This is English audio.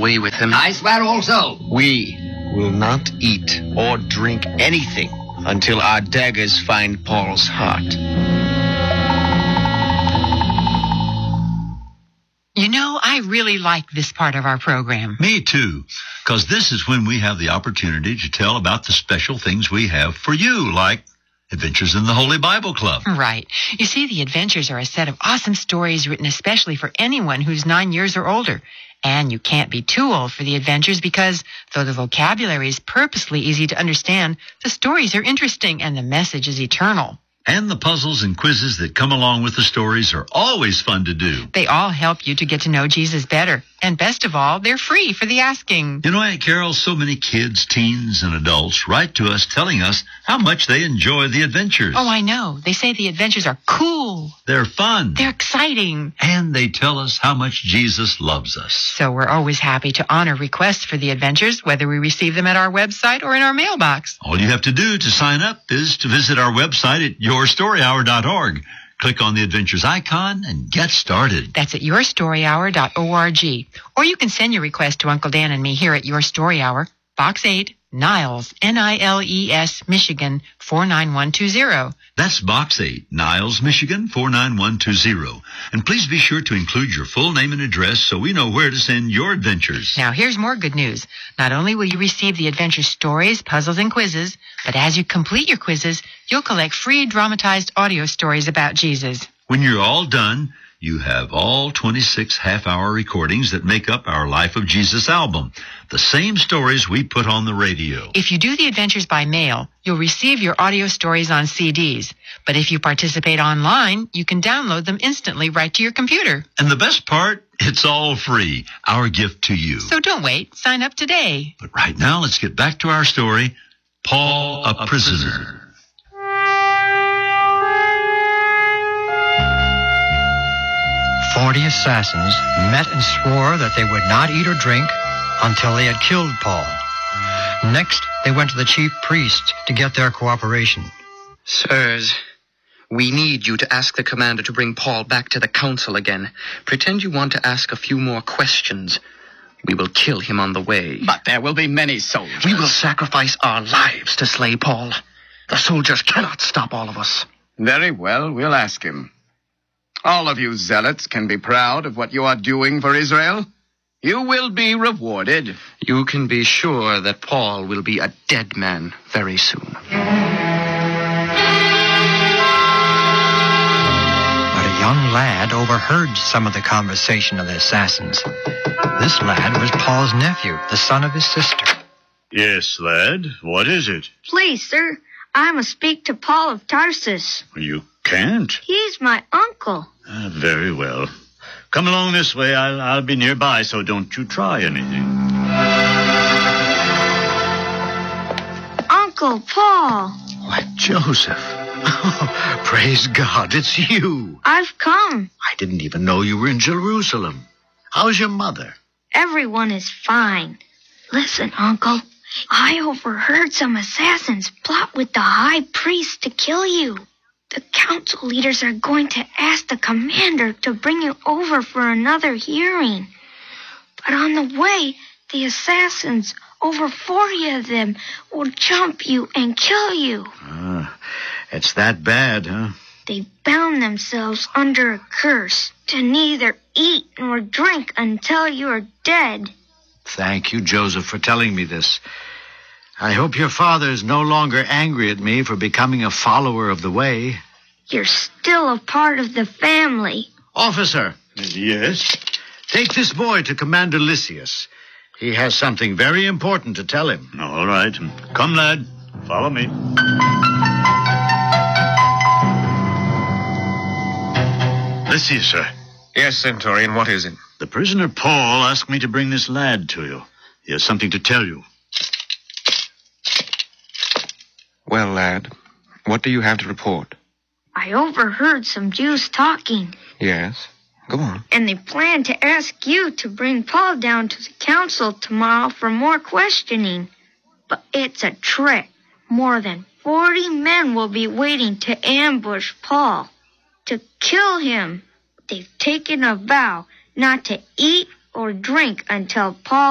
away with him. I swear also. We will not eat or drink anything until our daggers find Paul's heart. You know, I really like this part of our program. Me too, because this is when we have the opportunity to tell about the special things we have for you, like Adventures in the Holy Bible Club. Right. You see, the Adventures are a set of awesome stories written especially for anyone who's 9 years or older. And you can't be too old for the Adventures because, though the vocabulary is purposely easy to understand, the stories are interesting and the message is eternal. And the puzzles and quizzes that come along with the stories are always fun to do. They all help you to get to know Jesus better. And best of all, they're free for the asking. You know, Aunt Carol, so many kids, teens, and adults write to us telling us how much they enjoy the Adventures. Oh, I know. They say the Adventures are cool. They're fun. They're exciting. And they tell us how much Jesus loves us. So we're always happy to honor requests for the Adventures, whether we receive them at our website or in our mailbox. All you have to do to sign up is to visit our website at yourstoryhour.org. Click on the Adventures icon and get started. That's at yourstoryhour.org. Or you can send your request to Uncle Dan and me here at Your Story Hour, Box 8, Niles, Niles, Michigan, 49120. That's Box 8, Niles, Michigan, 49120. And please be sure to include your full name and address so we know where to send your adventures. Now, here's more good news. Not only will you receive the adventure stories, puzzles, and quizzes, but as you complete your quizzes, you'll collect free dramatized audio stories about Jesus. When you're all done, you have all 26 half-hour recordings that make up our Life of Jesus album, the same stories we put on the radio. If you do the Adventures by mail, you'll receive your audio stories on CDs. But if you participate online, you can download them instantly right to your computer. And the best part, it's all free, our gift to you. So don't wait. Sign up today. But right now, let's get back to our story, Paul, a Prisoner. 40 assassins met and swore that they would not eat or drink until they had killed Paul. Next, they went to the chief priest to get their cooperation. Sirs, we need you to ask the commander to bring Paul back to the council again. Pretend you want to ask a few more questions. We will kill him on the way. But there will be many soldiers. We will sacrifice our lives to slay Paul. The soldiers cannot stop all of us. Very well, we'll ask him. All of you zealots can be proud of what you are doing for Israel. You will be rewarded. You can be sure that Paul will be a dead man very soon. But a young lad overheard some of the conversation of the assassins. This lad was Paul's nephew, the son of his sister. Yes, lad. What is it? Please, sir, I must speak to Paul of Tarsus. You can't. He's my uncle. Very well. Come along this way. I'll be nearby, so don't you try anything. Uncle Paul. Why, Joseph. Oh, praise God, it's you. I've come. I didn't even know you were in Jerusalem. How's your mother? Everyone is fine. Listen, Uncle. I overheard some assassins plot with the high priest to kill you. The council leaders are going to ask the commander to bring you over for another hearing. But on the way, the assassins, over 40 of them, will jump you and kill you. It's that bad, huh? They bound themselves under a curse to neither eat nor drink until you are dead. Thank you, Joseph, for telling me this. I hope your father is no longer angry at me for becoming a follower of the way. You're still a part of the family. Officer. Yes? Take this boy to Commander Lysias. He has something very important to tell him. All right. Come, lad. Follow me. Lysias, sir. Yes, Centurion, what is it? The prisoner Paul asked me to bring this lad to you. He has something to tell you. Well, lad, what do you have to report? I overheard some Jews talking. Yes, go on. And they plan to ask you to bring Paul down to the council tomorrow for more questioning. But it's a trick. More than 40 men will be waiting to ambush Paul, to kill him. They've taken a vow not to eat or drink until Paul